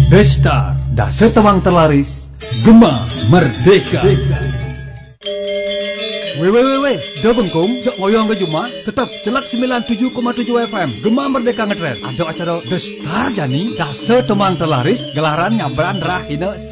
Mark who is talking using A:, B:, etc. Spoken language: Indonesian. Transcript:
A: The Star, dase temang terlaris, Gema Merdeka. Wewewewe, do bengkung, sok ngoyong ke Juma, tetap celak 97,7 FM, Gema Merdeka ngetren. Ada acara The Star jani, dase temang terlaris, gelaran nyabran rahina